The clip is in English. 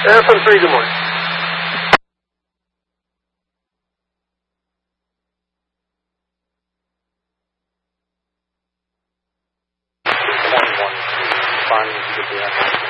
FM 3, good morning. Finding to get the